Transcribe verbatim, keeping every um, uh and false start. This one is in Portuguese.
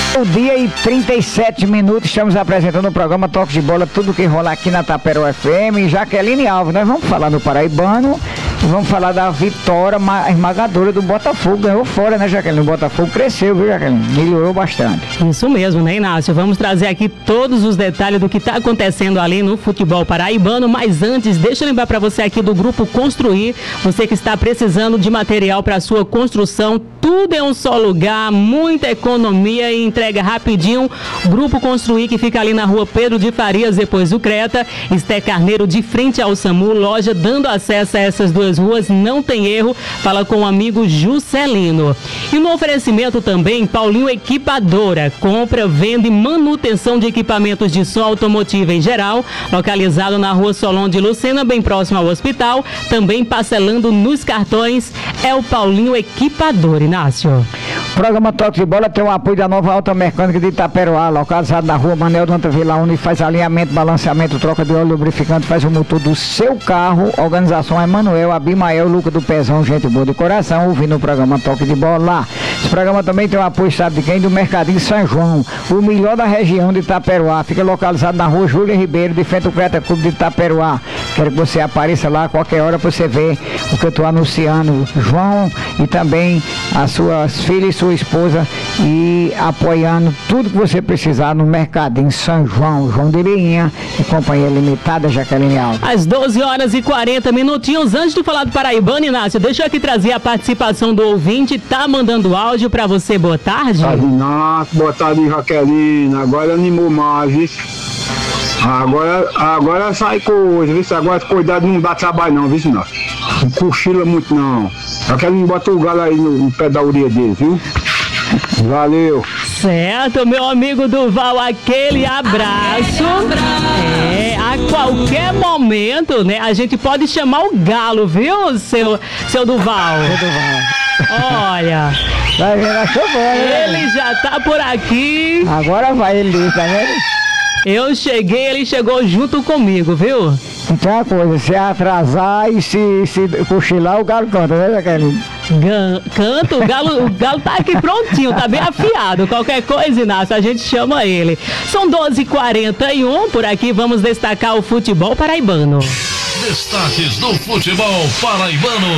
O dia e trinta e sete minutos, estamos apresentando o programa Toque de Bola, tudo que rola aqui na Taperoá F M. Jaqueline Alves, nós vamos falar do Paraibano e vamos falar da vitória esmagadora do Botafogo. Ganhou fora, né, Jaqueline? O Botafogo cresceu, viu, Jaqueline? Melhorou bastante. Isso mesmo, né, Inácio? Vamos trazer aqui todos os detalhes do que está acontecendo ali no futebol paraibano, mas antes, deixa eu lembrar para você aqui do Grupo Construir, você que está precisando de material para sua construção, tudo em um só lugar, muita economia e entrega rapidinho. Grupo Construir, que fica ali na rua Pedro de Farias, depois do Creta, Esté Carneiro, de frente ao SAMU, loja dando acesso a essas duas ruas, não tem erro. Fala com o amigo Juscelino. E no oferecimento também, Paulinho Equipadora, compra, venda e manutenção de equipamentos de som automotivo em geral, localizado na rua Solon de Lucena, bem próximo ao hospital, também parcelando nos cartões, é o Paulinho Equipadora, Inácio. O programa Toque de Bola tem o apoio da Nova Auto Mecânica de Itaperoá, localizado na rua Manel Danta Vila, onde faz alinhamento, balanceamento, troca de óleo, lubrificante, faz o motor do seu carro. Organização Emanuel, Abimael, Luca do Pezão, gente boa de coração, ouvindo o programa Toque de Bola. Esse programa também tem o apoio, sabe de quem? Do Mercadinho São João, o melhor da região de Itaperoá. Fica localizado na rua Júlia Ribeiro, de frente ao Creta Clube de Itaperoá. Quero que você apareça lá a qualquer hora para você ver o que eu estou anunciando. João e também as suas filhas e sua esposa, e apoiando tudo que você precisar no Mercadinho São João, João de Beinha e Companhia Limitada, Jaqueline Alves. Às doze horas e quarenta minutinhos, antes de falar do Paraibano, Inácio, deixa eu aqui trazer a participação do ouvinte, tá mandando áudio pra você, boa tarde. Tarde, Inácio, boa tarde, Jaqueline, agora animou mais, viu? Agora, agora sai coisa, viu? Agora cuidado, não dá trabalho não, viu, Inácio? Não cochila muito não. Jaqueline, bota o galo aí no, no pé da orelha dele, viu? Valeu. Certo, meu amigo Duval, aquele abraço. É, a qualquer momento, né, a gente pode chamar o galo, viu, seu, seu Duval? Seu Duval. Olha, vai ver a chover, ele já tá por aqui. Agora vai ele, tá vendo? Eu cheguei, ele chegou junto comigo, viu? Então é uma coisa, se atrasar e se, se cochilar, o galo canta, né, Jaqueline? Gan, canto, o galo, o galo tá aqui prontinho, tá bem afiado. Qualquer coisa, Inácio, a gente chama ele. São doze e quarenta e um, por aqui vamos destacar o futebol paraibano. Destaques do futebol paraibano.